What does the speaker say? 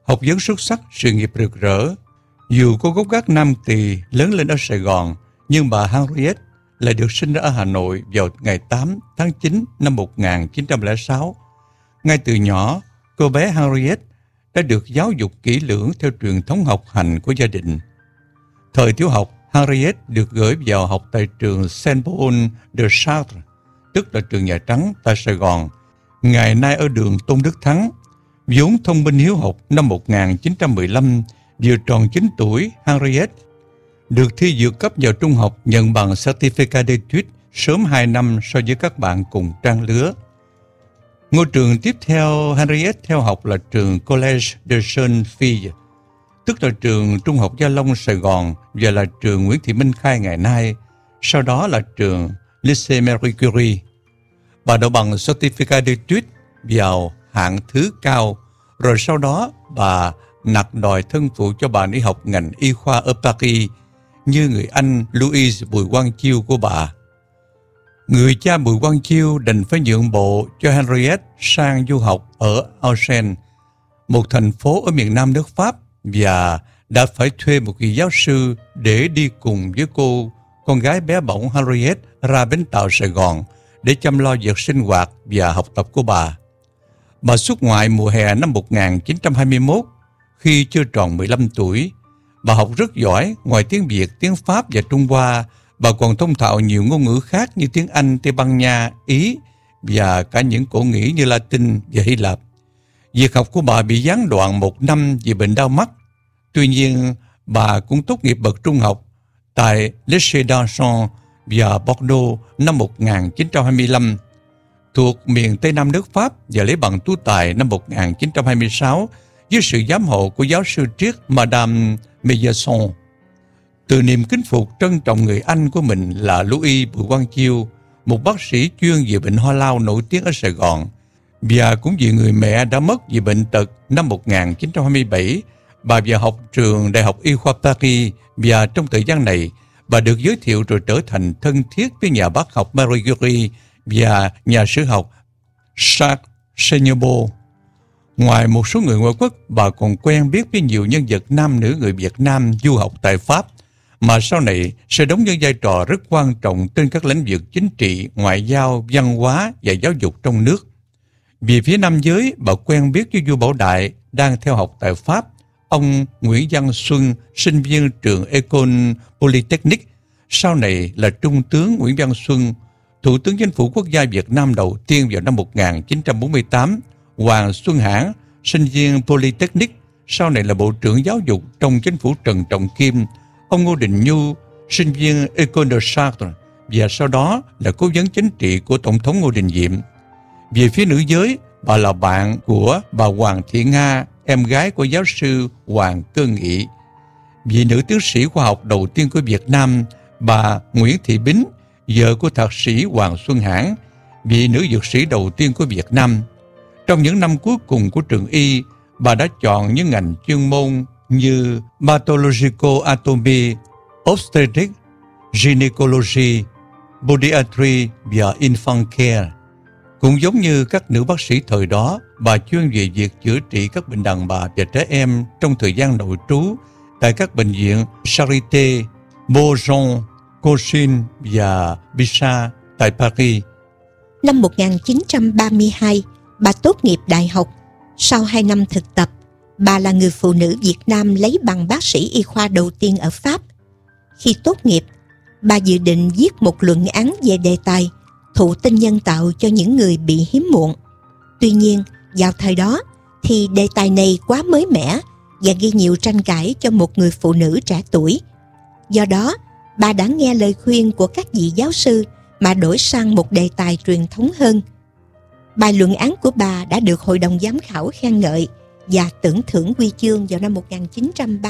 học vấn xuất sắc, sự nghiệp rực rỡ. Dù có gốc gác Nam Tỳ lớn lên ở Sài Gòn, nhưng bà Henriette lại được sinh ra ở Hà Nội vào ngày 8 tháng 9 năm 1906. Ngay từ nhỏ, cô bé Henriette đã được giáo dục kỹ lưỡng theo truyền thống học hành của gia đình. Thời tiểu học, Henriette được gửi vào học tại trường Saint-Paul de Chartres, tức là trường Nhà Trắng tại Sài Gòn, ngày nay ở đường Tôn Đức Thắng. Vốn thông minh hiếu học, năm 1915, vừa tròn 9 tuổi, Henriette được thi vượt cấp vào trung học, nhận bằng Certificat d'études sớm 2 năm so với các bạn cùng trang lứa. Ngôi trường tiếp theo Henriette theo học là trường Collège de Jeunes Filles, tức là trường Trung học Gia Long Sài Gòn và là trường Nguyễn Thị Minh Khai ngày nay, sau đó là trường Lycée Marie Curie. Bà đậu bằng Certificat d'études vào hạng thứ cao, rồi sau đó bà nặc đòi thân phụ cho bà đi học ngành y khoa ở Paris, như người anh Louis Bùi Quang Chiêu của bà. Người cha Bùi Quang Chiêu đành phải nhượng bộ cho Henriette sang du học ở Auxerre, một thành phố ở miền Nam nước Pháp, và đã phải thuê một vị giáo sư để đi cùng với cô, con gái bé bỏng Henriette, ra bến tàu Sài Gòn để chăm lo việc sinh hoạt và học tập của bà. Bà xuất ngoại mùa hè năm 1921, khi chưa tròn 15 tuổi. Bà học rất giỏi, ngoài tiếng Việt, tiếng Pháp và Trung Hoa, bà còn thông thạo nhiều ngôn ngữ khác như tiếng Anh, Tây Ban Nha, Ý và cả những cổ ngữ như Latin và Hy Lạp. Việc học của bà bị gián đoạn 1 năm vì bệnh đau mắt. Tuy nhiên, bà cũng tốt nghiệp bậc trung học tại Lycée d'Argent và Bordeaux năm 1925, thuộc miền Tây Nam nước Pháp, và lấy bằng tú tài năm 1926 dưới sự giám hộ của giáo sư triết Madame Meillasson. Từ niềm kính phục trân trọng người anh của mình là Louis Bùi Quang Chiêu, một bác sĩ chuyên về bệnh ho lao nổi tiếng ở Sài Gòn, và cũng vì người mẹ đã mất vì bệnh tật năm 1927, bà vào học trường Đại học Y khoa Paris, và trong thời gian này, bà được giới thiệu rồi trở thành thân thiết với nhà bác học Marie Curie và nhà sử học Jacques Chenebeau. Ngoài một số người ngoại quốc, bà còn quen biết với nhiều nhân vật nam nữ người Việt Nam du học tại Pháp, mà sau này sẽ đóng những vai trò rất quan trọng trên các lĩnh vực chính trị, ngoại giao, văn hóa và giáo dục trong nước. Vì phía nam giới, bà quen biết với vua Bảo Đại đang theo học tại Pháp, ông Nguyễn Văn Xuân, sinh viên trường École Polytechnique, sau này là Trung tướng Nguyễn Văn Xuân, Thủ tướng Chính phủ Quốc gia Việt Nam đầu tiên vào năm 1948, Hoàng Xuân Hãn, sinh viên Polytechnique, sau này là Bộ trưởng Giáo dục trong Chính phủ Trần Trọng Kim, ông Ngô Đình Nhu, sinh viên École de Chartres, và sau đó là cố vấn chính trị của Tổng thống Ngô Đình Diệm. Về phía nữ giới, bà là bạn của bà Hoàng Thị Nga, em gái của giáo sư Hoàng Cơ Nghị. Vị nữ tiến sĩ khoa học đầu tiên của Việt Nam, bà Nguyễn Thị Bính, vợ của thạc sĩ Hoàng Xuân Hãn, vị nữ dược sĩ đầu tiên của Việt Nam. Trong những năm cuối cùng của trường y, bà đã chọn những ngành chuyên môn như Pathologico-Anatomie, Obstetrics, Gynecology, Podiatry và Infant Care. Cũng giống như các nữ bác sĩ thời đó, bà chuyên về việc chữa trị các bệnh đàn bà và trẻ em trong thời gian nội trú tại các bệnh viện Charité, Beaujon, Cochin và Bichat tại Paris. Năm 1932, bà tốt nghiệp đại học. Sau 2 năm thực tập, bà là người phụ nữ Việt Nam lấy bằng bác sĩ y khoa đầu tiên ở Pháp. Khi tốt nghiệp, bà dự định viết một luận án về đề tài thụ tinh nhân tạo cho những người bị hiếm muộn. Tuy nhiên, vào thời đó thì đề tài này quá mới mẻ và gây nhiều tranh cãi cho một người phụ nữ trẻ tuổi. Do đó, bà đã nghe lời khuyên của các vị giáo sư mà đổi sang một đề tài truyền thống hơn. Bài luận án của bà đã được Hội đồng Giám khảo khen ngợi và tưởng thưởng huy chương vào năm 1930.